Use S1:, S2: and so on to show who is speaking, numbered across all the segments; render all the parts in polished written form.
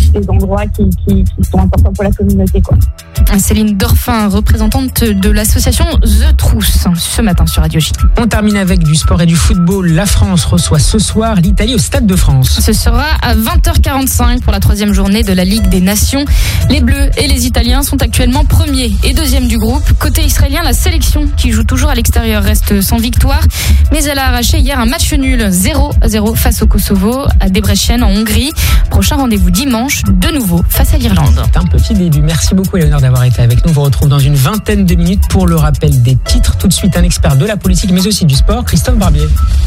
S1: des endroits qui sont importants pour la communauté, quoi.
S2: Céline Dorfin, représentante de l'association The Trousse, ce matin sur Radio J.
S3: On termine avec du sport et du football. La France reçoit ce soir l'Italie au Stade de France.
S2: Ce sera à 20h45 pour la 3e journée de la Ligue des Nations. Les Bleus et les Italiens sont actuellement premiers et deuxièmes du groupe. Côté israélien, la sélection, qui joue toujours à l'extérieur, reste sans victoire. Mais elle a arraché hier un match nul 0-0 face au Kosovo à Debrecen en Hongrie. Prochain rendez-vous dimanche, de nouveau face à l'Irlande.
S3: C'est un petit début. Merci beaucoup, Éléonore, d'avoir été avec nous. On vous retrouve dans une vingtaine de minutes pour le rappel des titres. Tout de suite, un expert de la politique, mais aussi du sport, Christophe Barbier.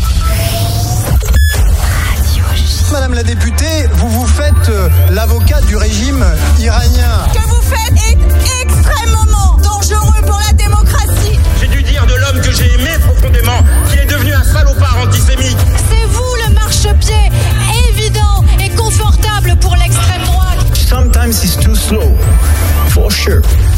S4: Madame la députée, vous vous faites l'avocat du régime iranien.
S5: Ce que vous faites est extrêmement dangereux pour la démocratie.
S6: J'ai dû dire de l'homme que j'ai aimé profondément qu'il est devenu un salopard antisémite.
S5: C'est vous le marchepied évident et confortable pour l'extrême droite.
S4: Sometimes it's too slow, for sure.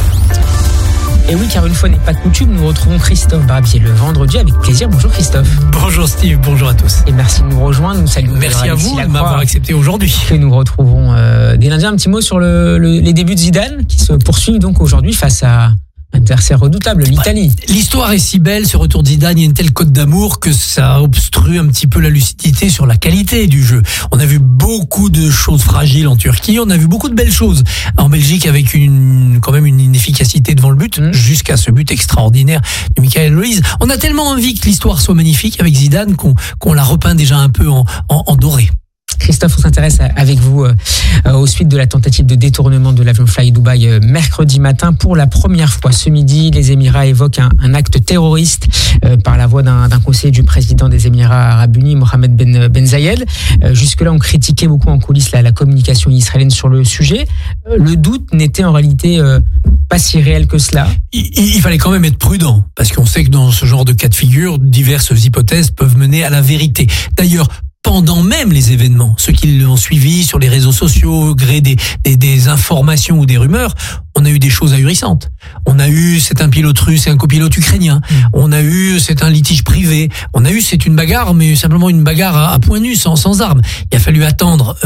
S3: Et oui, car une fois n'est pas coutume, nous retrouvons Christophe Barbier le vendredi avec plaisir. Bonjour Christophe.
S7: Bonjour Steve, bonjour à tous.
S3: Et merci de nous rejoindre. Nous saluons.
S7: Merci à vous de m'avoir accepté aujourd'hui.
S3: Que nous retrouvons dès lundi. Un petit mot sur les débuts de Zidane qui se poursuivent donc aujourd'hui face à un adversaire redoutable, l'Italie.
S7: L'histoire est si belle, ce retour de Zidane, il y a une telle cote d'amour que ça obstrue un petit peu la lucidité sur la qualité du jeu. On a vu beaucoup de choses fragiles en Turquie, on a vu beaucoup de belles choses en Belgique avec quand même une inefficacité devant le but, jusqu'à ce but extraordinaire de Michael Loïs. On a tellement envie que l'histoire soit magnifique avec Zidane qu'on la repeint déjà un peu en doré.
S3: Christophe, on s'intéresse avec vous aux suites de la tentative de détournement de l'avion Fly Dubai mercredi matin. Pour la première fois ce midi, les Émirats évoquent un acte terroriste par la voix d'un conseiller du président des Émirats Arabes Unis, Mohamed Ben Zayed. Jusque-là, on critiquait beaucoup en coulisses la communication israélienne sur le sujet. Le doute n'était en réalité pas si réel que cela.
S7: Il fallait quand même être prudent, parce qu'on sait que dans ce genre de cas de figure, diverses hypothèses peuvent mener à la vérité. D'ailleurs, pendant même les événements, ceux qui l'ont suivi sur les réseaux sociaux, au gré des informations ou des rumeurs, on a eu des choses ahurissantes. On a eu c'est un pilote russe et un copilote ukrainien. On a eu c'est un litige privé. On a eu c'est une bagarre, mais simplement une bagarre à point nu, sans armes. Il a fallu attendre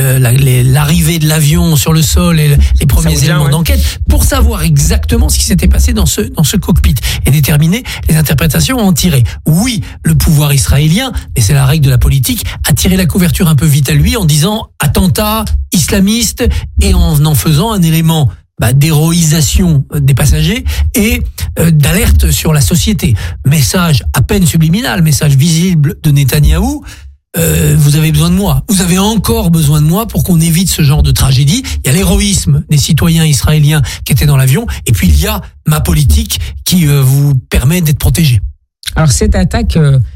S7: l'arrivée de l'avion sur le sol et les premiers éléments d'enquête pour savoir exactement ce qui s'était passé dans ce cockpit et déterminer les interprétations à en tirer. Oui, le pouvoir israélien, et c'est la règle de la politique, a tiré la couverture un peu vite à lui en disant attentat islamiste et en faisant un élément d'héroïsation des passagers et d'alerte sur la société. Message à peine subliminal, message visible de Netanyahou. Vous avez besoin de moi. Vous avez encore besoin de moi pour qu'on évite ce genre de tragédie. Il y a l'héroïsme des citoyens israéliens qui étaient dans l'avion et puis il y a ma politique qui vous permet d'être protégé.
S3: Alors cette attaque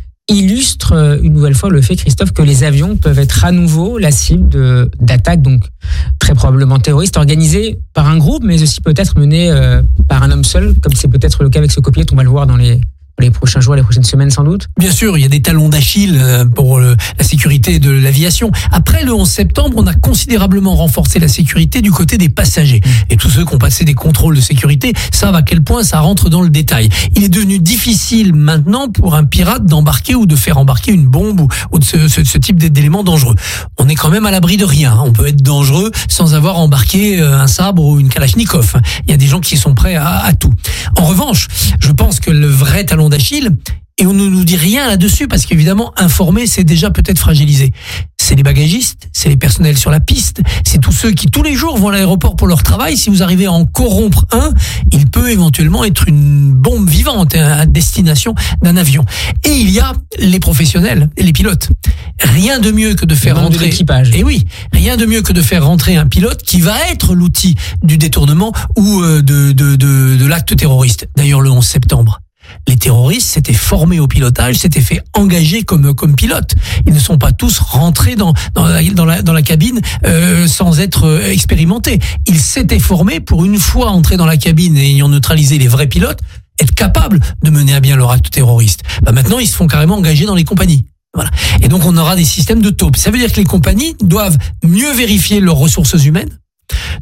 S3: illustre une nouvelle fois le fait, Christophe, que les avions peuvent être à nouveau la cible d'attaques, donc très probablement terroristes, organisées par un groupe, mais aussi peut-être menées par un homme seul, comme c'est peut-être le cas avec ce copilote. On va le voir dans les prochains jours, les prochaines semaines sans doute.
S7: Bien sûr, il y a des talons d'Achille pour la sécurité de l'aviation. Après le 11 septembre, on a considérablement renforcé la sécurité du côté des passagers. Et tous ceux qui ont passé des contrôles de sécurité savent à quel point ça rentre dans le détail. Il est devenu difficile maintenant pour un pirate d'embarquer ou de faire embarquer une bombe ou de ce type d'éléments dangereux. On est quand même à l'abri de rien. On peut être dangereux sans avoir embarqué un sabre ou une kalachnikov. Il y a des gens qui sont prêts à tout. En revanche, je pense que le vrai talon d'Achille, et on ne nous dit rien là-dessus parce qu'évidemment, informer, c'est déjà peut-être fragilisé. C'est les bagagistes, c'est les personnels sur la piste, c'est tous ceux qui tous les jours vont à l'aéroport pour leur travail. Si vous arrivez à en corrompre un, il peut éventuellement être une bombe vivante à destination d'un avion. Et il y a les professionnels, les pilotes. Rien de mieux que de faire rentrer
S3: l'équipage.
S7: Et oui, rien de mieux que de faire rentrer un pilote qui va être l'outil du détournement ou de l'acte terroriste. D'ailleurs, le 11 septembre. Les terroristes s'étaient formés au pilotage, s'étaient fait engager comme pilotes. Ils ne sont pas tous rentrés dans la cabine sans être expérimentés. Ils s'étaient formés pour une fois entrés dans la cabine et ayant neutralisé les vrais pilotes, être capables de mener à bien leur acte terroriste. Maintenant, ils se font carrément engager dans les compagnies. Voilà. Et donc, on aura des systèmes de taupes. Ça veut dire que les compagnies doivent mieux vérifier leurs ressources humaines,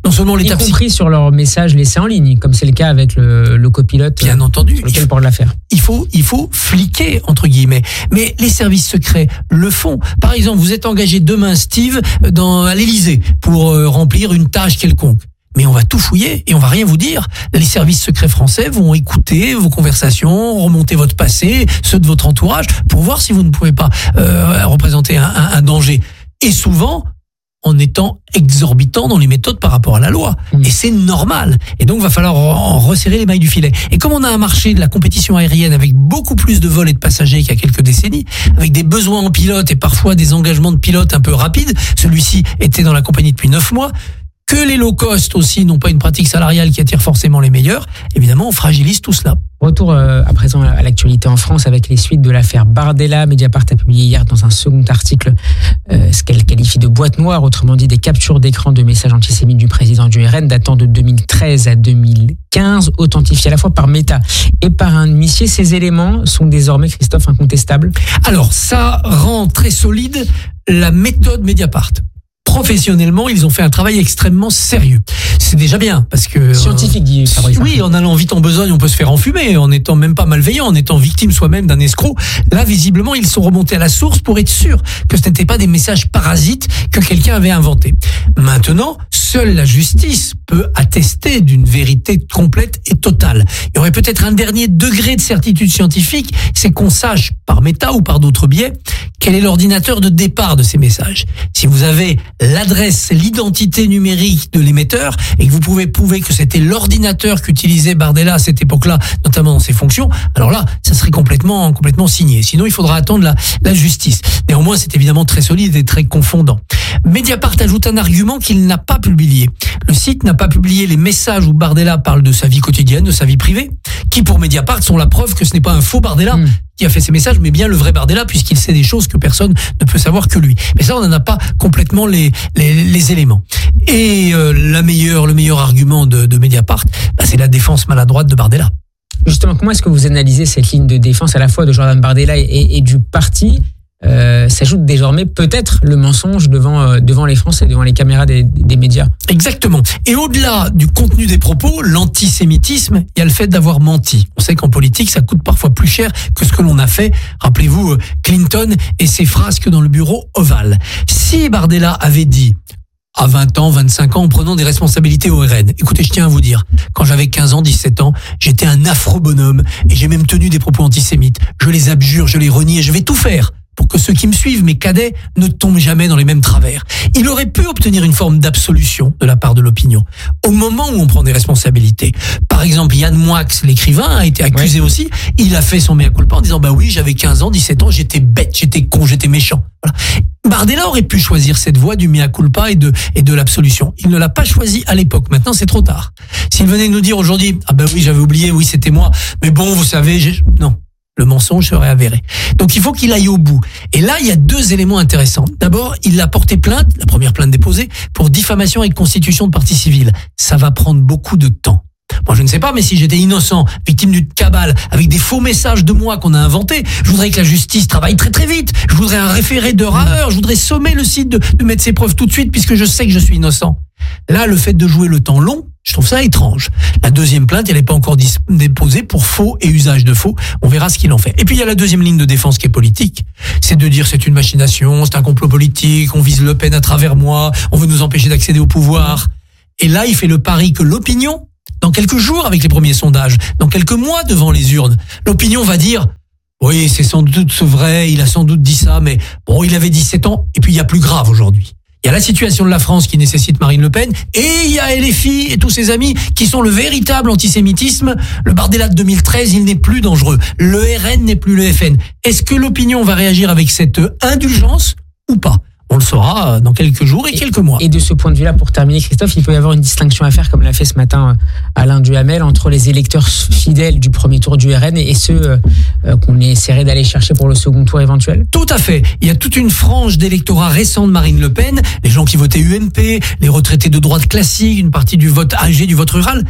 S7: non seulement
S3: Y
S7: l'étape
S3: compris sur leurs messages laissés en ligne, comme c'est le cas avec le copilote.
S7: Bien entendu,
S3: sur lequel porte l'affaire.
S7: il faut fliquer, entre guillemets. Mais les services secrets le font. Par exemple, vous êtes engagé demain, Steve, à l'Élysée pour remplir une tâche quelconque. Mais on va tout fouiller et on va rien vous dire. Les services secrets français vont écouter vos conversations, remonter votre passé, ceux de votre entourage, pour voir si vous ne pouvez pas représenter un danger. Et souvent, en étant exorbitant dans les méthodes par rapport à la loi. Et c'est normal. Et donc, va falloir en resserrer les mailles du filet. Et comme on a un marché de la compétition aérienne avec beaucoup plus de vols et de passagers qu'il y a quelques décennies, avec des besoins en pilotes et parfois des engagements de pilotes un peu rapides, celui-ci était dans la compagnie depuis 9 mois, que les low cost aussi n'ont pas une pratique salariale qui attire forcément les meilleurs, évidemment, on fragilise tout cela.
S3: Retour à présent à l'actualité en France avec les suites de l'affaire Bardella. Mediapart a publié hier dans un second article ce qu'elle qualifie de boîte noire, autrement dit des captures d'écran de messages antisémites du président du RN datant de 2013 à 2015, authentifiés à la fois par Meta et par un huissier. Ces éléments sont désormais, Christophe, incontestables.
S7: Alors, ça rend très solide la méthode Mediapart. Professionnellement, ils ont fait un travail extrêmement sérieux. C'est déjà bien, parce que...
S3: Scientifique, dit Fabrice.
S7: Oui, en allant vite en besogne, on peut se faire enfumer, en étant même pas malveillant, en étant victime soi-même d'un escroc. Là, visiblement, ils sont remontés à la source pour être sûrs que ce n'était pas des messages parasites que quelqu'un avait inventés. Maintenant, seule la justice peut attester d'une vérité complète et totale. Il y aurait peut-être un dernier degré de certitude scientifique, c'est qu'on sache, par Meta ou par d'autres biais, quel est l'ordinateur de départ de ces messages. Si vous avez l'adresse, l'identité numérique de l'émetteur et que vous pouvez prouver que c'était l'ordinateur qu'utilisait Bardella à cette époque-là, notamment dans ses fonctions, alors là, ça serait complètement signé. Sinon, il faudra attendre la justice. Néanmoins, c'est évidemment très solide et très confondant. Mediapart ajoute un argument qu'il n'a pas publié. Le site n'a pas publié les messages où Bardella parle de sa vie quotidienne, de sa vie privée, qui pour Mediapart sont la preuve que ce n'est pas un faux Bardella qui a fait ces messages, mais bien le vrai Bardella, puisqu'il sait des choses que personne ne peut savoir que lui. Mais ça, on n'en a pas complètement les éléments. Et le meilleur argument de Mediapart, c'est la défense maladroite de Bardella.
S3: Justement, comment est-ce que vous analysez cette ligne de défense à la fois de Jordan Bardella et du parti s'ajoute désormais peut-être le mensonge devant les Français, devant les caméras des médias.
S7: Exactement. Et au-delà du contenu des propos, l'antisémitisme, il y a le fait d'avoir menti. On sait qu'en politique, ça coûte parfois plus cher que ce que l'on a fait. Rappelez-vous Clinton et ses frasques dans le bureau ovale. Si Bardella avait dit à 20 ans, 25 ans, en prenant des responsabilités au RN. Écoutez, je tiens à vous dire, quand j'avais 15 ans, 17 ans, j'étais un affreux bonhomme et j'ai même tenu des propos antisémites. Je les abjure, je les renie et je vais tout faire pour que ceux qui me suivent, mes cadets, ne tombent jamais dans les mêmes travers. Il aurait pu obtenir une forme d'absolution de la part de l'opinion au moment où on prend des responsabilités. Par exemple, Yann Moix, l'écrivain, a été accusé aussi. Il a fait son mea culpa en disant bah oui, j'avais 15 ans, 17 ans, j'étais bête, j'étais con, j'étais méchant. Voilà. Bardella aurait pu choisir cette voie du mea culpa et de l'absolution. Il ne l'a pas choisi à l'époque. Maintenant, c'est trop tard. S'il venait nous dire aujourd'hui ah bah oui, j'avais oublié, oui, c'était moi, mais bon, vous savez, non. Le mensonge serait avéré. Donc il faut qu'il aille au bout. Et là, il y a deux éléments intéressants. D'abord, il a porté plainte, la première plainte déposée, pour diffamation et constitution de partie civile. Ça va prendre beaucoup de temps. Moi, je ne sais pas, mais si j'étais innocent, victime d'une cabale, avec des faux messages de moi qu'on a inventés, je voudrais que la justice travaille très très vite. Je voudrais un référé d'heure à heure. Je voudrais sommer le site de mettre ses preuves tout de suite, puisque je sais que je suis innocent. Là, le fait de jouer le temps long, je trouve ça étrange. La deuxième plainte, elle n'est pas encore déposée pour faux et usage de faux. On verra ce qu'il en fait. Et puis, il y a la deuxième ligne de défense qui est politique. C'est de dire c'est une machination, c'est un complot politique, on vise Le Pen à travers moi, on veut nous empêcher d'accéder au pouvoir. Et là, il fait le pari que l'opinion, dans quelques jours avec les premiers sondages, dans quelques mois devant les urnes, l'opinion va dire oui, c'est sans doute vrai, il a sans doute dit ça, mais bon, il avait 17 ans, et puis il y a plus grave aujourd'hui. Il y a la situation de la France qui nécessite Marine Le Pen, et il y a LFI et tous ses amis qui sont le véritable antisémitisme. Le Bardella de 2013, il n'est plus dangereux. Le RN n'est plus le FN. Est-ce que l'opinion va réagir avec cette indulgence ou pas ? On le saura dans quelques jours et quelques mois.
S3: Et de ce point de vue-là, pour terminer, Christophe, il peut y avoir une distinction à faire, comme l'a fait ce matin Alain Duhamel, entre les électeurs fidèles du premier tour du RN et ceux qu'on essaierait d'aller chercher pour le second tour éventuel.
S7: Tout à fait. Il y a toute une frange d'électorat récent de Marine Le Pen, les gens qui votaient UMP, les retraités de droite classique, une partie du vote âgé, du vote rural.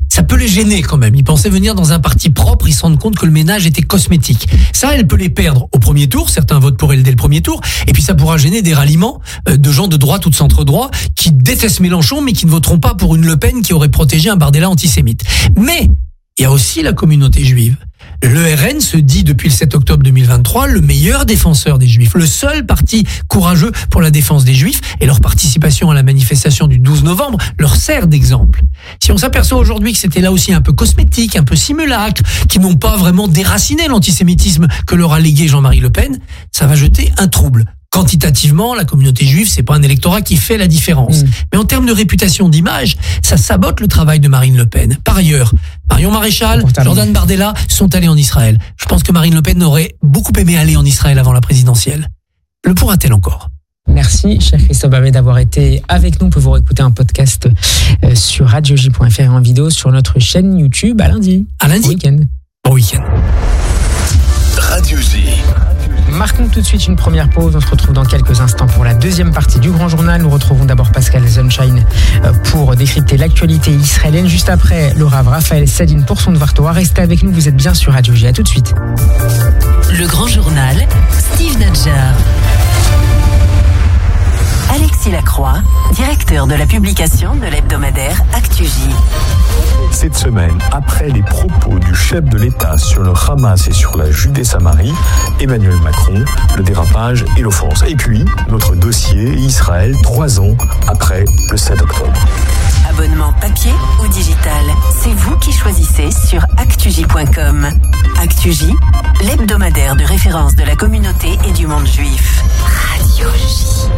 S7: ça peut les gêner quand même. Ils pensaient venir dans un parti propre, ils se rendent compte que le ménage était cosmétique. Ça, elle peut les perdre au premier tour. Certains votent pour elle dès le premier tour. Et puis ça pourra gêner des ralliements de gens de droite ou de centre-droit qui détestent Mélenchon, mais qui ne voteront pas pour une Le Pen qui aurait protégé un Bardella antisémite. Mais il y a aussi la communauté juive. Le RN se dit depuis le 7 octobre 2023 le meilleur défenseur des Juifs, le seul parti courageux pour la défense des Juifs, et leur participation à la manifestation du 12 novembre leur sert d'exemple. Si on s'aperçoit aujourd'hui que c'était là aussi un peu cosmétique, un peu simulacre, qui n'ont pas vraiment déraciné l'antisémitisme que leur a légué Jean-Marie Le Pen, ça va jeter un trouble. Quantitativement, la communauté juive, c'est pas un électorat qui fait la différence. Mais en termes de réputation, d'image, ça sabote le travail de Marine Le Pen. Par ailleurs, Marion Maréchal, Jordan Bardella sont allés en Israël. Je pense que Marine Le Pen aurait beaucoup aimé aller en Israël avant la présidentielle. Le pourra-t-elle encore ?
S3: Merci, cher Christophe Babet, d'avoir été avec nous. Vous pouvez réécouter un podcast sur radioj.fr et en vidéo sur notre chaîne YouTube. À lundi.
S7: À lundi.
S3: Bon week-end.
S7: Bon week-end.
S8: Radio J.
S3: Marquons tout de suite une première pause. On se retrouve dans quelques instants pour la deuxième partie du Grand Journal. Nous retrouvons d'abord Pascal Sunshine pour décrypter l'actualité israélienne. Juste après, le Rav Raphaël Sadine pour son Devar Torah. Restez avec nous, vous êtes bien sur Radio J. À tout de suite.
S9: Le Grand Journal, Steve Nadjar. Alexis Lacroix, directeur de la publication de l'hebdomadaire Actu-J.
S10: Cette semaine, après les propos du chef de l'État sur le Hamas et sur la Judée-Samarie, Emmanuel Macron, le dérapage et l'offense. Et puis, notre dossier Israël, 3 ans après le 7 octobre.
S9: Abonnement papier ou digital, c'est vous qui choisissez sur actuj.com. Actu-J, l'hebdomadaire de référence de la communauté et du monde juif. Radio J.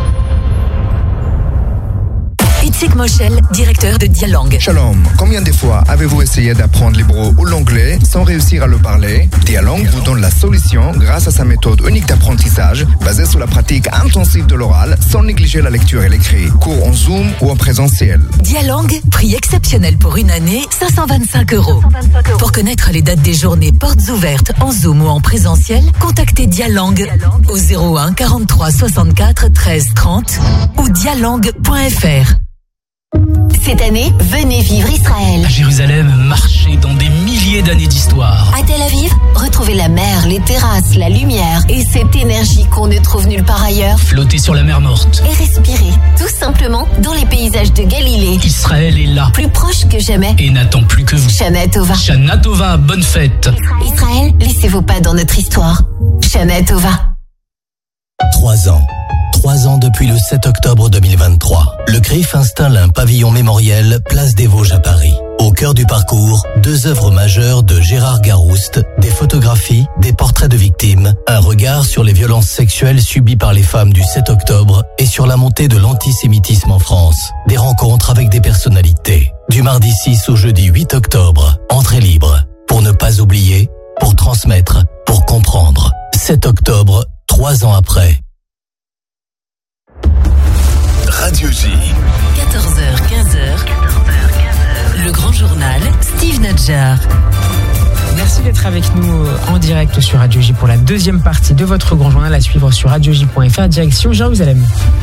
S9: Itzik Moshel, directeur de Dialang.
S11: Shalom, combien de fois avez-vous essayé d'apprendre l'hébreu ou l'anglais sans réussir à le parler? Dialang vous donne la solution grâce à sa méthode unique d'apprentissage basée sur la pratique intensive de l'oral sans négliger la lecture et l'écrit. Cours en Zoom ou en présentiel.
S9: Dialang, prix exceptionnel pour une année, 525 €. Pour connaître les dates des journées portes ouvertes en Zoom ou en présentiel, contactez Dialang au 01 43 64 13 30 ou dialang.fr.
S12: Cette année, venez vivre Israël.
S13: À Jérusalem, marchez dans des milliers d'années d'histoire.
S12: À Tel Aviv, retrouvez la mer, les terrasses, la lumière et cette énergie qu'on ne trouve nulle part ailleurs.
S13: Flottez sur la mer morte.
S12: Et respirez, tout simplement, dans les paysages de Galilée.
S13: Israël est là.
S12: Plus proche que jamais.
S13: Et n'attend plus que vous.
S12: Shana Tova.
S13: Shana Tova, bonne fête.
S12: Israël, laissez vos pas dans notre histoire. Shana Tova.
S14: 3 ans. 3 ans depuis le 7 octobre 2023. Le CRIF installe un pavillon mémoriel place des Vosges à Paris. Au cœur du parcours, 2 œuvres majeures de Gérard Garouste, des photographies, des portraits de victimes, un regard sur les violences sexuelles subies par les femmes du 7 octobre et sur la montée de l'antisémitisme en France. Des rencontres avec des personnalités. Du mardi 6 au jeudi 8 octobre. Entrée libre. Pour ne pas oublier, pour transmettre, pour comprendre. 7 octobre, 3 ans après.
S8: Radio J.
S9: 14h, 15h. Le Grand Journal, Steve Nadjar.
S3: Merci d'être avec nous en direct sur Radio J pour la deuxième partie de votre Grand Journal à suivre sur radioj.fr, direction Jérusalem.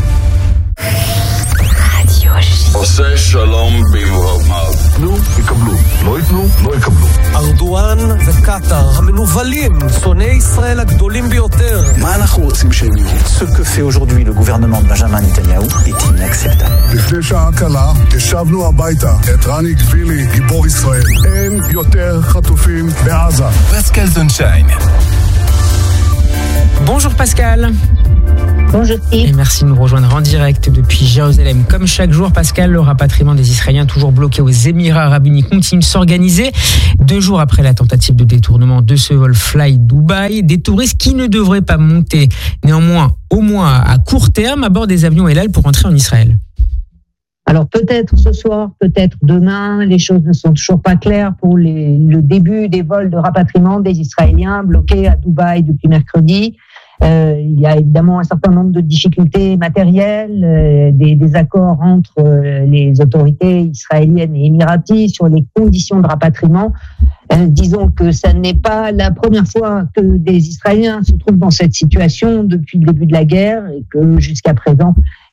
S12: Radio J.
S8: עושה שלום במרומיו.
S15: נו, יקבלו. לא ייתנו, לא יקבלו. ארדואן וקטר, המנוולים, שונאי ישראל הגדולים ביותר.
S16: מה אנחנו רוצים שהם יהיו? Ce que fait aujourd'hui le gouvernement de Benjamin Netanyahu est inacceptable.
S17: לפני שעה קלה, השבנו הביתה את רני גבילי, גיבור ישראל. אין יותר חטופים בעזה.
S8: Pascal Sunshine.
S3: Bonjour Pascal.
S1: Bonjour Steve.
S3: Et merci de nous rejoindre en direct depuis Jérusalem. Comme chaque jour, Pascal, le rapatriement des Israéliens toujours bloqués aux Émirats Arabes Unis continue de s'organiser. 2 jours après la tentative de détournement de ce vol Fly Dubaï, des touristes qui ne devraient pas monter néanmoins, au moins à court terme, à bord des avions El Al pour entrer en Israël.
S1: Alors peut-être ce soir, peut-être demain, les choses ne sont toujours pas claires pour le début des vols de rapatriement des Israéliens bloqués à Dubaï depuis mercredi. Il y a évidemment un certain nombre de difficultés matérielles, des accords entre les autorités israéliennes et émiraties sur les conditions de rapatriement. Disons que ça n'est pas la première fois que des Israéliens se trouvent dans cette situation depuis le début de la guerre et que jusqu'à présent,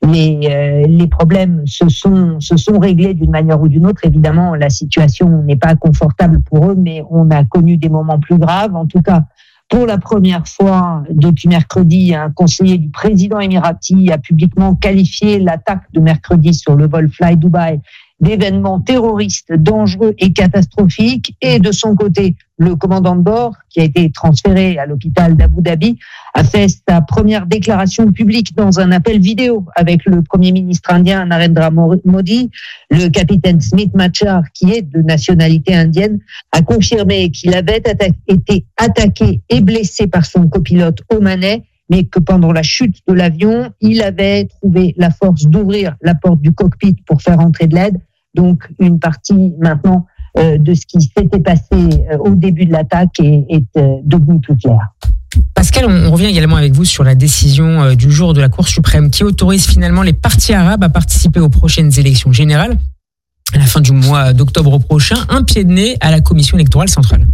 S1: les problèmes se sont réglés d'une manière ou d'une autre. Évidemment, la situation n'est pas confortable pour eux, mais on a connu des moments plus graves. En tout cas, pour la première fois depuis mercredi, un conseiller du président émirati a publiquement qualifié l'attaque de mercredi sur le vol Fly Dubai d'événements terroristes dangereux et catastrophiques. Et de son côté, le commandant de bord, qui a été transféré à l'hôpital d'Abu Dhabi, a fait sa première déclaration publique dans un appel vidéo avec le Premier ministre indien Narendra Modi. Le capitaine Smith Machar, qui est de nationalité indienne, a confirmé qu'il avait été attaqué et blessé par son copilote omanais, mais que pendant la chute de l'avion, il avait trouvé la force d'ouvrir la porte du cockpit pour faire entrer de l'aide. Donc, une partie maintenant de ce qui s'était passé au début de l'attaque est devenue plus claire.
S3: Pascal, on revient également avec vous sur la décision du jour de la Cour suprême qui autorise finalement les partis arabes à participer aux prochaines élections générales à la fin du mois d'octobre prochain. Un pied de nez à la Commission électorale centrale.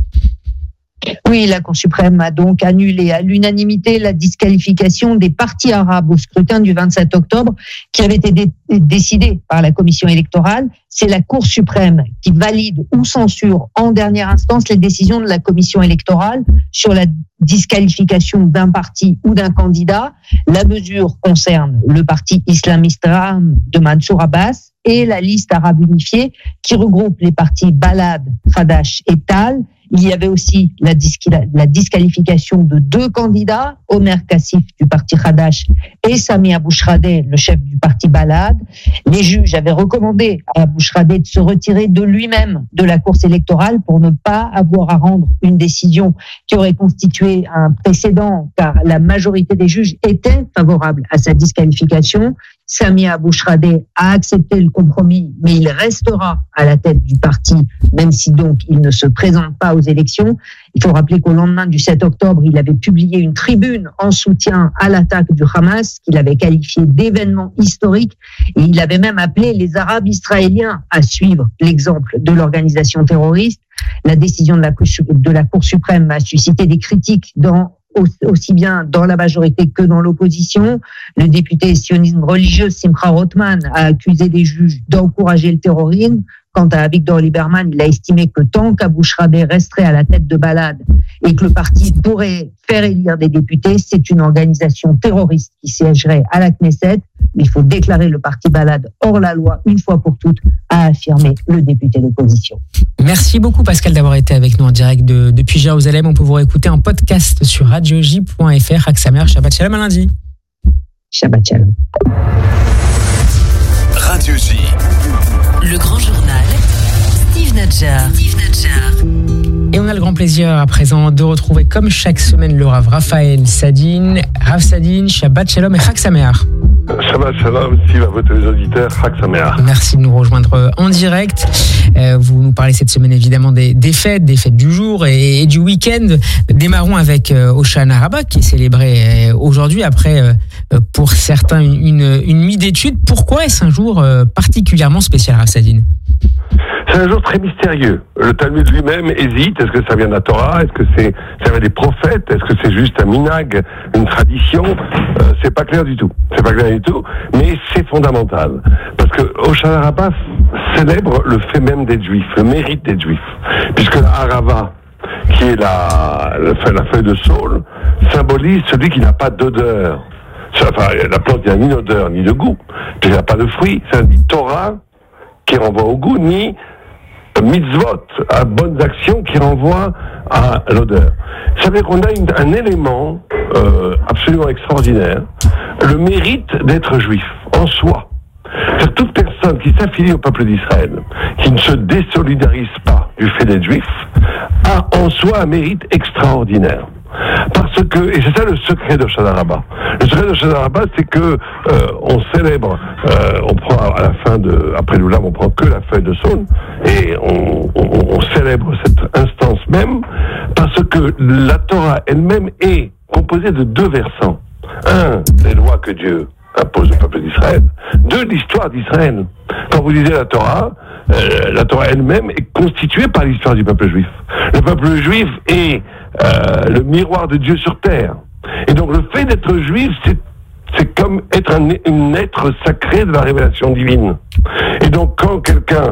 S1: Oui, la Cour suprême a donc annulé à l'unanimité la disqualification des partis arabes au scrutin du 27 octobre qui avait été décidé par la Commission électorale. C'est la Cour suprême qui valide ou censure en dernière instance les décisions de la Commission électorale sur la disqualification d'un parti ou d'un candidat. La mesure concerne le parti islamiste Ra'am de Mansour Abbas et la liste arabe unifiée qui regroupe les partis Balad, Hadash et Tal. Il y avait aussi la disqualification de deux candidats, Omer Kassif du parti Hadash et Sami Abou Shradeh, le chef du parti Balad. Les juges avaient recommandé à Abou Shradeh de se retirer de lui-même de la course électorale pour ne pas avoir à rendre une décision qui aurait constitué un précédent, car la majorité des juges étaient favorables à sa disqualification. Sami Abou Shradeh a accepté le compromis, mais il restera à la tête du parti, même si donc il ne se présente pas aux élections. Il faut rappeler qu'au lendemain du 7 octobre, il avait publié une tribune en soutien à l'attaque du Hamas, qu'il avait qualifiée d'événement historique, et il avait même appelé les Arabes israéliens à suivre l'exemple de l'organisation terroriste. La décision de la Cour suprême a suscité des critiques aussi bien dans la majorité que dans l'opposition. Le député sionisme religieux Simcha Rothman a accusé les juges d'encourager le terrorisme. Quant à Avigdor Lieberman, il a estimé que tant qu'Abou Shradeh resterait à la tête de Balad et que le parti pourrait faire élire des députés, c'est une organisation terroriste qui siégerait à la Knesset. Il faut déclarer le parti Balad hors la loi une fois pour toutes, a affirmé le député d'opposition.
S3: Merci beaucoup Pascal d'avoir été avec nous en direct depuis Jérusalem. On peut vous réécouter en podcast sur radioj.fr. Chag Sameach, Shabbat Shalom à lundi.
S1: Shabbat Shalom.
S8: Radio J.
S9: Le grand journal, Steve Nadjar.
S3: Et on a le grand plaisir à présent de retrouver comme chaque semaine le Rav Raphaël Sadine. Rav Sadine, Shabbat Shalom et Chag Sameach.
S18: Shabbat Shalom, Steve, à vous tous les auditeurs, Chag Sameach.
S3: Merci de nous rejoindre en direct. Vous nous parlez cette semaine évidemment des fêtes du jour et du week-end. Démarrons avec Hoshana Rabbah qui est célébré aujourd'hui après, pour certains, une nuit d'études. Pourquoi est-ce un jour particulièrement spécial, Rav Sadine ?
S18: C'est un jour très mystérieux. Le Talmud lui-même hésite. Est-ce que ça vient de la Torah ? Est-ce que ça vient des prophètes ? Est-ce que c'est juste un minhag, une tradition ? C'est pas clair du tout. Mais c'est fondamental. Parce que Hoshana Rabbah célèbre le fait même d'être juif, le mérite d'être juif. Puisque la harava, qui est la feuille de saule, symbolise celui qui n'a pas d'odeur. Enfin, la plante n'a ni d'odeur ni de goût. Puis il n'a pas de fruits. Ça dit Torah qui renvoie au goût, ni mitzvot, à bonnes actions qui renvoient à l'odeur. Ça veut dire qu'on a un élément absolument extraordinaire, le mérite d'être juif, en soi. C'est toute personne qui s'affilie au peuple d'Israël, qui ne se désolidarise pas du fait d'être juif, a en soi un mérite extraordinaire. Parce que, et c'est ça le secret d'Hoshana Rabbah. Le secret d'Hoshana Rabbah, c'est que on célèbre, on prend à la fin après l'Oulam, on prend que la feuille de saule et on célèbre cette instance même parce que la Torah elle-même est composée de deux versants. Un, les lois que Dieu impose au peuple d'Israël. Deux, l'histoire d'Israël. Quand quand vous lisez la Torah elle-même est constituée par l'histoire du peuple juif. Le peuple juif est le miroir de Dieu sur terre. Et donc le fait d'être juif, c'est comme être un être sacré de la révélation divine. Et donc quand quelqu'un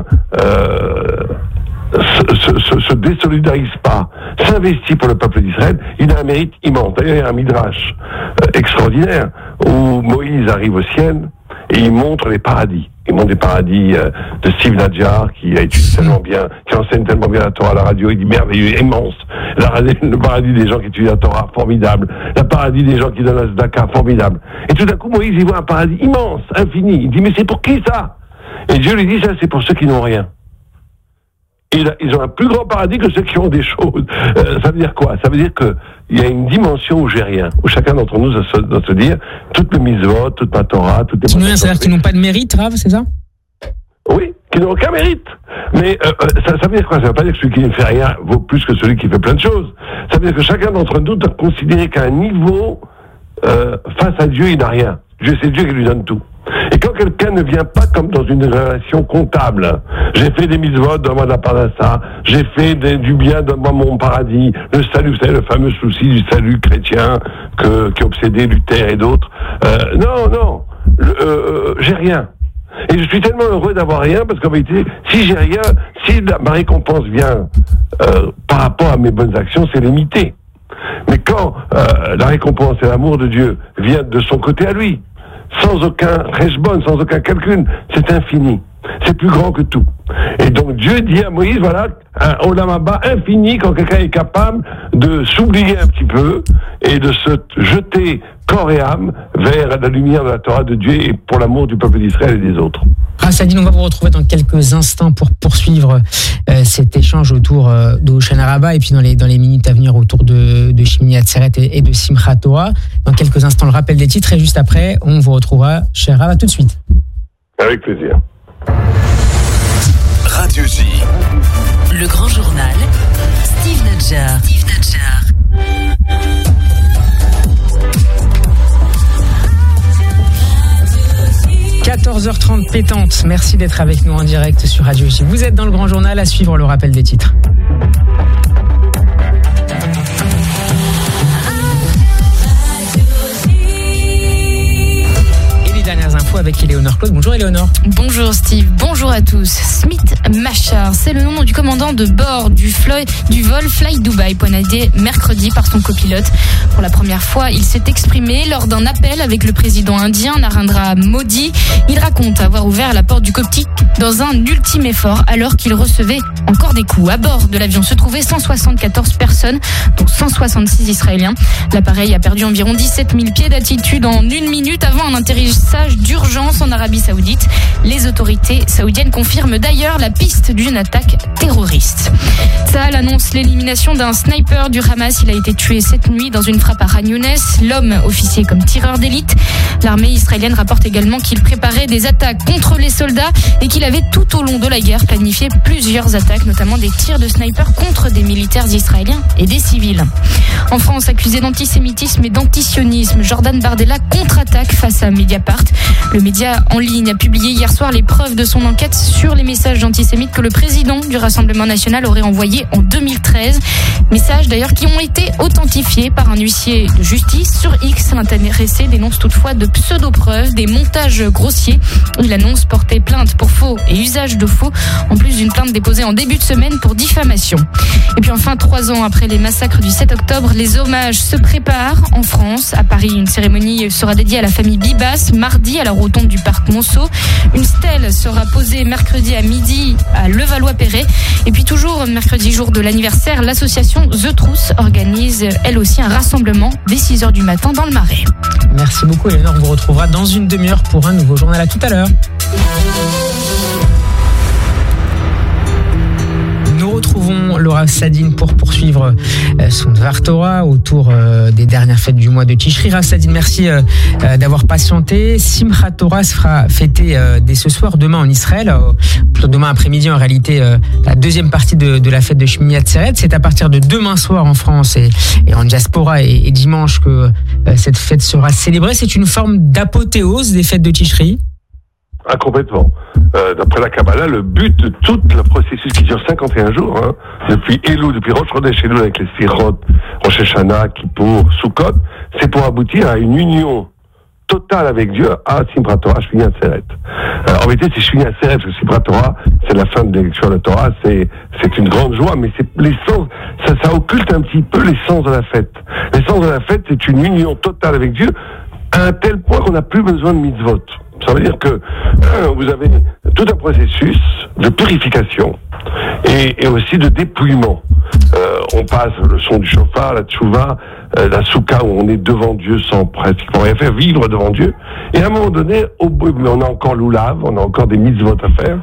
S18: se désolidarise pas, s'investit pour le peuple d'Israël, il a un mérite immense. D'ailleurs, il y a un midrash extraordinaire où Moïse arrive au ciel et il montre les paradis. Il montre les paradis de Steve Nadjar, qui a étudié tellement bien, qui enseigne tellement bien la Torah à la radio. Il dit merveilleux, immense. Le paradis des gens qui étudient la Torah, formidable. Le paradis des gens qui donnent la Zdaka, formidable. Et tout d'un coup, Moïse, il voit un paradis immense, infini. Il dit, mais c'est pour qui ça? Et Dieu lui dit, ça, c'est pour ceux qui n'ont rien. Ils ont un plus grand paradis que ceux qui ont des choses. Ça veut dire quoi? Ça veut dire qu'il y a une dimension où j'ai rien, où chacun d'entre nous doit se dire, toutes mes mitzvot, toute ma Torah, toutes les...
S3: C'est-à-dire qu'ils n'ont pas de mérite, Rav, c'est ça?
S18: Oui, qui n'ont aucun mérite. Mais ça veut dire quoi? Ça veut pas dire que celui qui ne fait rien vaut plus que celui qui fait plein de choses. Ça veut dire que chacun d'entre nous doit considérer qu'à un niveau, face à Dieu, il n'a rien. Dieu, c'est Dieu qui lui donne tout. Et quand quelqu'un ne vient pas comme dans une relation comptable, j'ai fait des mitzvot, donne-moi de la parnassa, j'ai fait du bien, donne-moi mon paradis, le salut, vous savez, le fameux souci du salut chrétien qui obsédait Luther et d'autres. Non, j'ai rien. Et je suis tellement heureux d'avoir rien, parce qu'en vérité, si j'ai rien, si ma récompense vient par rapport à mes bonnes actions, c'est limité. Mais quand la récompense et l'amour de Dieu viennent de son côté à lui, sans aucun cheshbon, sans aucun calcul, c'est infini. C'est plus grand que tout. Et donc Dieu dit à Moïse, voilà, un olam haba infini quand quelqu'un est capable de s'oublier un petit peu et de se jeter corps et âme vers la lumière de la Torah de Dieu et pour l'amour du peuple d'Israël et des autres.
S3: Sadine, on va vous retrouver dans quelques instants pour poursuivre cet échange autour de Hoshana Rabbah et puis dans les minutes à venir autour de Shmini Atzeret et de Simchat Torah. Dans quelques instants, le rappel des titres et juste après, on vous retrouvera chez Rav. À tout de suite.
S18: Avec plaisir.
S8: Radio J.
S9: Le grand journal, Steve Nadjar.
S3: 14h30 pétante. Merci d'être avec nous en direct sur Radio J. Vous êtes dans le grand journal, à suivre le rappel des titres. Avec Éléonore Claude. Bonjour Éléonore.
S2: Bonjour Steve, bonjour à tous. Smith Machar, c'est le nom du commandant de bord du vol Fly Dubai, poignardé mercredi par son copilote. Pour la première fois, il s'est exprimé lors d'un appel avec le président indien Narendra Modi. Il raconte avoir ouvert la porte du cockpit dans un ultime effort alors qu'il recevait encore des coups. À bord de l'avion se trouvaient 174 personnes, dont 166 Israéliens. L'appareil a perdu environ 17 000 pieds d'altitude en 1 minute avant un atterrissage d'urgence en Arabie Saoudite. Les autorités saoudiennes confirment d'ailleurs la piste d'une attaque terroriste. Tsahal annonce l'élimination d'un sniper du Hamas. Il a été tué cette nuit dans une frappe à Khan Younes. L'homme officier comme tireur d'élite. L'armée israélienne rapporte également qu'il préparait des attaques contre les soldats et qu'il avait tout au long de la guerre planifié plusieurs attaques, notamment des tirs de sniper contre des militaires israéliens et des civils. En France, accusé d'antisémitisme et d'antisionisme, Jordan Bardella contre-attaque face à Mediapart. Le média en ligne a publié hier soir les preuves de son enquête sur les messages antisémites que le président du Rassemblement national aurait envoyés en 2013. Messages d'ailleurs qui ont été authentifiés par un huissier de justice. Sur X, l'intéressé dénonce toutefois de pseudo-preuves, des montages grossiers. Il annonce porter plainte pour faux et usage de faux, en plus d'une plainte déposée en début de semaine pour diffamation. Et puis enfin, 3 ans après les massacres du 7 octobre, les hommages se préparent en France. À Paris, une cérémonie sera dédiée à la famille Bibas, mardi à la rotonde du parc Monceau. Une stèle sera posée mercredi à midi à Levallois-Perret. Et puis toujours mercredi, jour de l'anniversaire, l'association The Trousse organise elle aussi un rassemblement dès 6h du matin dans le Marais.
S3: Merci beaucoup Éléonore, on vous retrouvera dans une demi-heure pour un nouveau journal. À tout à l'heure. Nous retrouvons Laura Sadine pour poursuivre son Dvar Torah autour des dernières fêtes du mois de Tishri. Rav Sadine, merci d'avoir patienté. Simchat Torah sera fêtée dès ce soir, demain en Israël, plutôt demain après-midi en réalité, la deuxième partie de la fête de Shmini Atzeret. C'est à partir de demain soir en France et en diaspora et dimanche que cette fête sera célébrée. C'est une forme d'apothéose des fêtes de Tishri.
S18: complètement. D'après la Kabbalah, le but de tout le processus qui dure 51 jours, depuis Elul, depuis Rosh Chodesh Elul avec les Sirot, Rosh Hashanah, Kippour, Sukkot, c'est pour aboutir à une union totale avec Dieu à Simchat Torah, Shmini Atzeret. En vérité, c'est Shmini Atzeret, parce que Simchat Torah, c'est la fin de la lecture de la Torah, c'est une grande joie, mais c'est l'essence, ça occulte un petit peu l'essence de la fête. L'essence de la fête, c'est une union totale avec Dieu, à un tel point qu'on n'a plus besoin de mitzvot. Ça veut dire que vous avez tout un processus de purification et aussi de dépouillement. On passe le son du chauffard, la tchouva, la souka où on est devant Dieu sans pratiquement rien faire, vivre devant Dieu. Et à un moment donné, on a encore l'oulav, on a encore des mitzvot à faire.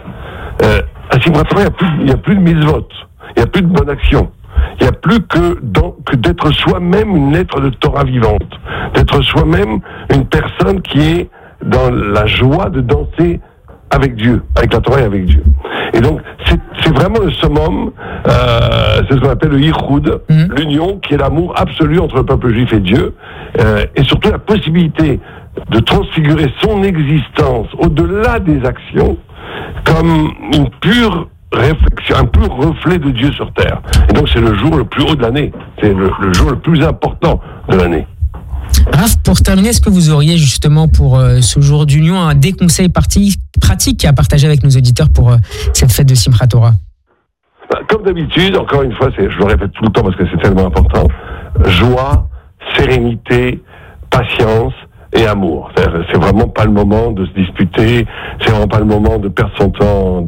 S18: À Simchat Torah, il n'y a plus de mitzvot, il n'y a plus de bonne action. Il n'y a plus que d'être soi-même une lettre de Torah vivante, d'être soi-même une personne qui est dans la joie de danser avec Dieu, avec la Torah et avec Dieu. Et donc, c'est vraiment le summum, c'est ce qu'on appelle le Yichud, l'union, qui est l'amour absolu entre le peuple juif et Dieu, et surtout la possibilité de transfigurer son existence au-delà des actions comme une pure réflexion, un pur reflet de Dieu sur terre. Et donc, c'est le jour le plus haut de l'année, c'est le jour le plus important de l'année.
S3: Raph, pour terminer, est-ce que vous auriez justement pour ce jour d'union des conseils pratiques à partager avec nos auditeurs pour cette fête de Simchat Torah?
S18: Comme d'habitude, encore une fois, je le répète tout le temps parce que c'est tellement important, joie, sérénité, patience et amour. C'est vraiment pas le moment de se disputer, c'est vraiment pas le moment de perdre son temps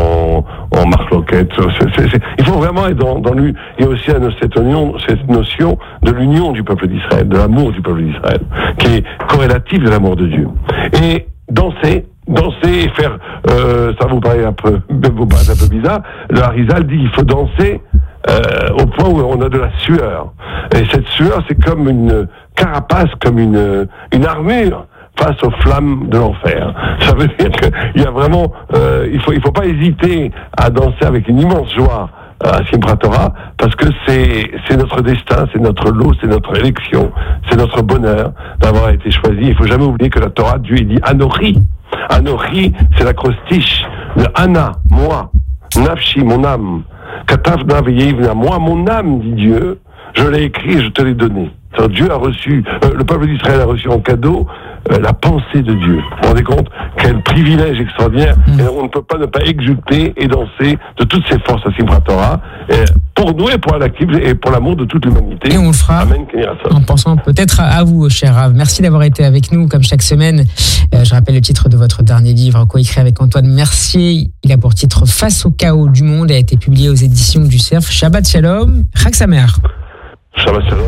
S18: en marloquette. Il faut vraiment être dans il y a aussi cette notion de l'union du peuple d'Israël, de l'amour du peuple d'Israël, qui est corrélatif de l'amour de Dieu. Et danser et faire, ça vous paraît un peu bizarre, le Harizal dit qu'il faut danser au point où on a de la sueur. Et cette sueur, c'est comme une carapace, comme une armure face aux flammes de l'enfer. Ça veut dire qu'il y a vraiment, il faut pas hésiter à danser avec une immense joie à Simchat Torah, parce que c'est notre destin, c'est notre lot, c'est notre élection, c'est notre bonheur d'avoir été choisi. Il faut jamais oublier que la Torah, Dieu, il dit Anochi. Anochi, c'est l'acrostiche de Anna, moi, Nafshi, mon âme. Katavna veyeivna, moi, mon âme, dit Dieu, je l'ai écrit et je te l'ai donné. Alors, Dieu a reçu, le peuple d'Israël a reçu en cadeau la pensée de Dieu. Vous vous rendez compte? Quel privilège extraordinaire. Et on ne peut pas ne pas exulter et danser de toutes ses forces à Simchat Torah, pour nous et pour et pour l'amour de toute l'humanité.
S3: Et on le fera en pensant peut-être à vous, cher Rav. Merci d'avoir été avec nous comme chaque semaine. Je rappelle le titre de votre dernier livre, coécrit avec Antoine Mercier. Il a pour titre Face au chaos du monde, et a été publié aux éditions du Cerf. Shabbat Shalom, Chag Sameach.
S18: Shabbat Shalom.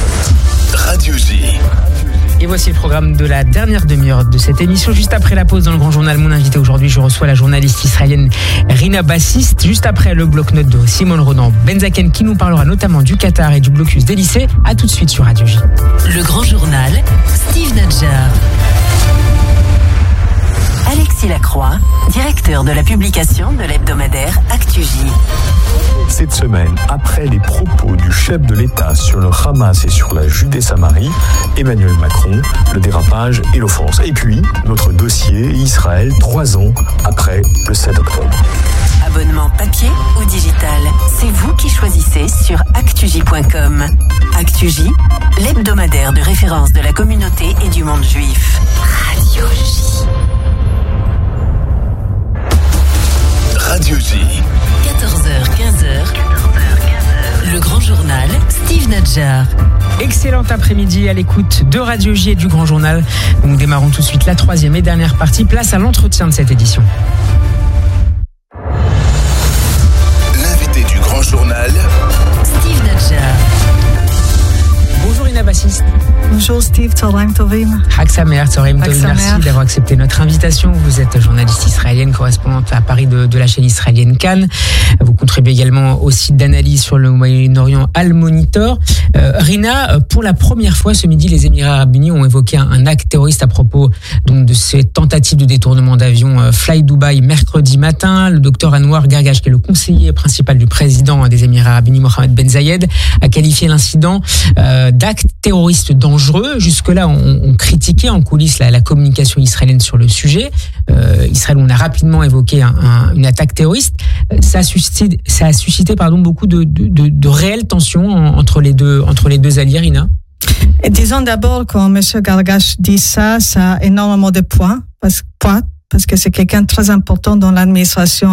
S8: Radio J.
S3: Et voici le programme de la dernière demi-heure de cette émission. Juste après la pause dans le Grand Journal, mon invité aujourd'hui, je reçois la journaliste israélienne Rina Bassist. Juste après le bloc-notes de Simone Rodan Benzaken, qui nous parlera notamment du Qatar et du blocus des lycées. À tout de suite sur Radio J.
S9: Le Grand Journal, Steve Nadjar. Alexis Lacroix, directeur de la publication de l'hebdomadaire ActuJ.
S10: Cette semaine, après les propos du chef de l'État sur le Hamas et sur la Judée-Samarie, Emmanuel Macron, le dérapage et l'offense. Et puis, notre dossier Israël, 3 ans après le 7 octobre.
S9: Abonnement papier ou digital, c'est vous qui choisissez sur actuj.com. ActuJ, l'hebdomadaire de référence de la communauté et du monde juif. Radio J.
S8: Radio J.
S9: 14h-15h. Le Grand Journal, Steve Nadjar.
S3: Excellent après-midi à l'écoute de Radio J et du Grand Journal. Nous démarrons tout de suite la 3e et dernière partie. Place à l'entretien de cette édition.
S8: L'invité du Grand Journal,
S9: Steve Nadjar.
S3: Bonjour Rina Bassist.
S19: Bonjour Steve, Tzoraim Tovim.
S3: Chag Sameach, Tzoraim Tovim, merci d'avoir accepté notre invitation. Vous êtes journaliste israélienne, correspondante à Paris de la chaîne israélienne Cannes. Vous contribuez également au site d'analyse sur le Moyen-Orient Al Monitor. Rina, pour la première fois ce midi, les Émirats Arabes Unis ont évoqué un acte terroriste à propos donc, de ces tentatives de détournement d'avion Fly Dubai mercredi matin. Le docteur Anwar Gargash, qui est le conseiller principal du président des Émirats Arabes Unis, Mohamed Ben Zayed, a qualifié l'incident d'acte terroriste dangereux eux, jusque-là, ont critiqué en coulisses la communication israélienne sur le sujet. Israël, on a rapidement évoqué une attaque terroriste. Ça a suscité beaucoup de réelles tensions entre les deux alliés, Rina.
S19: Et disons d'abord, quand M. Gargash dit ça a énormément de poids, parce que c'est quelqu'un de très important dans l'administration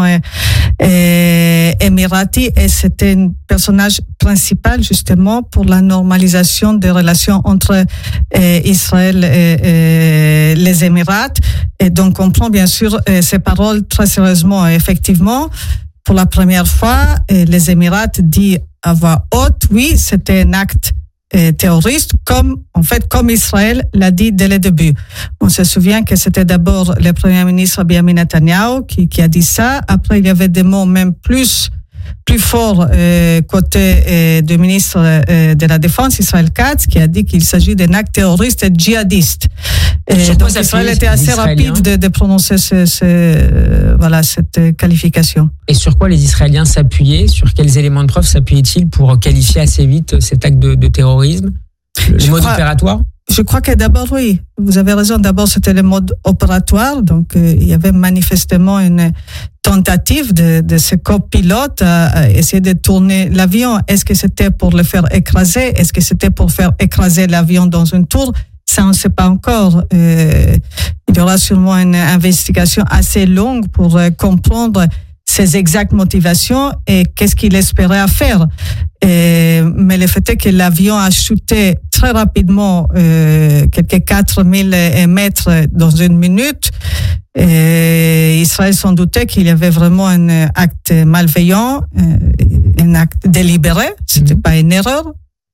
S19: émirati, et c'était un personnage principal justement pour la normalisation des relations entre Israël et les Émirats. Et donc on prend bien sûr ces paroles très sérieusement. Et effectivement, pour la première fois, les Émirats disent à voix haute, oui, c'était un acte terroriste, comme Israël l'a dit dès le début. On se souvient que c'était d'abord le Premier ministre Benjamin Netanyahu qui a dit ça. Après, il y avait des mots même plus forts côté du ministre de la Défense, Israël Katz, qui a dit qu'il s'agit d'un acte terroriste et djihadiste. Donc Israël était assez rapide de prononcer cette qualification.
S3: Et sur quoi les Israéliens s'appuyaient? Sur quels éléments de preuve s'appuyaient-ils pour qualifier assez vite cet acte de terrorisme? Le mode opératoire?
S19: Je crois que d'abord, oui, vous avez raison. D'abord, c'était le mode opératoire. Donc, il y avait manifestement une tentative de ce copilote à essayer de tourner l'avion. Est-ce que c'était pour le faire écraser? Est-ce que c'était pour faire écraser l'avion dans une tour? Ça, on ne sait pas encore. Il y aura sûrement une investigation assez longue pour comprendre ses exactes motivations et qu'est-ce qu'il espérait faire. Mais le fait est que l'avion a chuté très rapidement, quelques 4000 mètres dans une minute. Israël s'en doutait qu'il y avait vraiment un acte malveillant, un acte délibéré. C'était pas une erreur.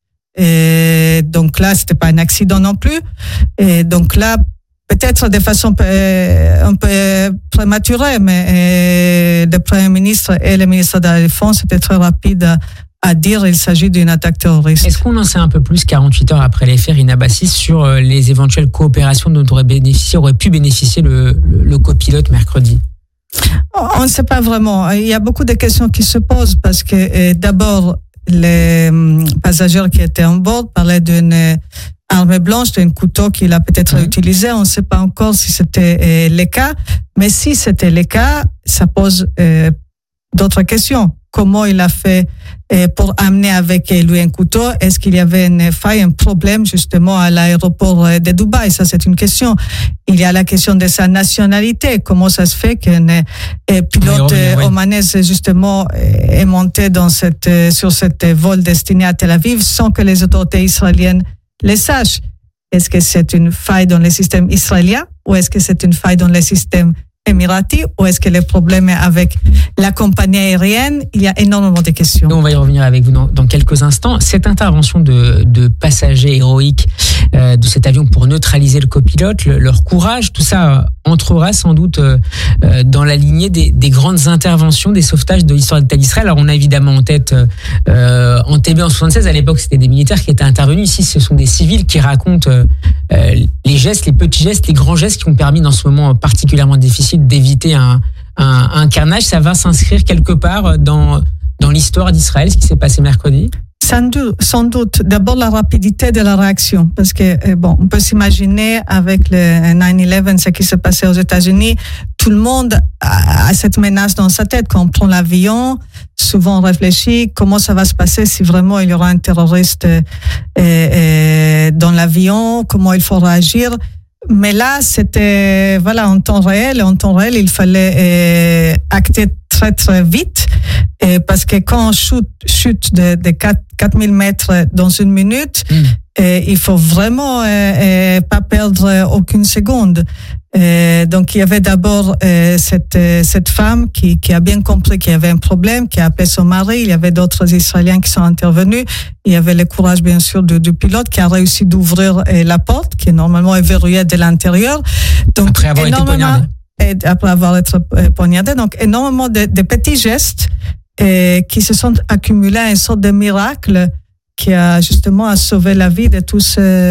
S19: Donc là, c'était pas un accident non plus. Et donc là, peut-être de façon un peu prématurée, mais le Premier ministre et le ministre de la Défense étaient très rapides à dire qu'il s'agit d'une attaque terroriste.
S3: Est-ce qu'on en sait un peu plus 48 heures après les faits, Rina Bassis, sur les éventuelles coopérations dont aurait pu bénéficier le copilote mercredi?
S19: On ne sait pas vraiment. Il y a beaucoup de questions qui se posent parce que d'abord, les passagers qui étaient en bord parlaient d'une arme blanche, d'un couteau qu'il a peut-être utilisé. On ne sait pas encore si c'était le cas. Mais si c'était le cas, ça pose d'autres questions. Comment il a fait pour amener avec lui un couteau? Est-ce qu'il y avait une faille, un problème justement à l'aéroport de Dubaï? Ça, c'est une question. Il y a la question de sa nationalité. Comment ça se fait qu'un pilote omanaise justement est monté sur cette vol destiné à Tel Aviv sans que les autorités israéliennes le sachent? Est-ce que c'est une faille dans le système israélien ou est-ce que c'est une faille dans le système émirati, ou est-ce que le problème est avec la compagnie aérienne? Il y a énormément de questions.
S3: On va y revenir avec vous dans quelques instants. Cette intervention de passagers héroïques de cet avion pour neutraliser le copilote, leur courage, tout ça entrera sans doute dans la lignée des grandes interventions, des sauvetages de l'histoire d'État d'Israël. Alors on a évidemment en tête Entebbe en 76, à l'époque c'était des militaires qui étaient intervenus. Ici ce sont des civils qui racontent les gestes, les petits gestes, les grands gestes qui ont permis dans ce moment particulièrement difficile d'éviter un carnage. Ça va s'inscrire quelque part dans l'histoire d'Israël, ce qui s'est passé mercredi?
S19: Sans doute. D'abord, la rapidité de la réaction. Parce que, on peut s'imaginer avec le 9/11, ce qui s'est passé aux États-Unis, tout le monde a cette menace dans sa tête. Quand on prend l'avion, souvent on réfléchit comment ça va se passer si vraiment il y aura un terroriste dans l'avion, comment il faut réagir. Mais là, c'était, en temps réel. En temps réel, il fallait acter très, très vite. Parce que quand on chute de 4000 mètres dans une minute, il faut vraiment pas perdre aucune seconde. Donc, il y avait d'abord cette femme qui a bien compris qu'il y avait un problème, qui a appelé son mari. Il y avait d'autres Israéliens qui sont intervenus. Il y avait le courage, bien sûr, du pilote qui a réussi d'ouvrir la porte, qui normalement est verrouillée de l'intérieur. Donc,
S3: après avoir été poignardé.
S19: Après avoir été poignardé. Donc, énormément de petits gestes qui se sont accumulés à une sorte de miracle qui a justement sauvé la vie de tous